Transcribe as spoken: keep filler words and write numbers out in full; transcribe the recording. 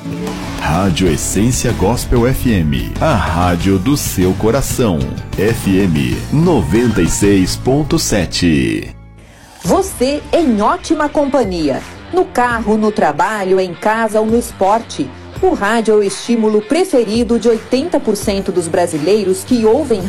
Rádio Essência Gospel F M, a rádio do seu coração. F M noventa e seis ponto sete. Você em ótima companhia. No carro, no trabalho, em casa ou no esporte. O rádio é o estímulo preferido de oitenta por cento dos brasileiros que ouvem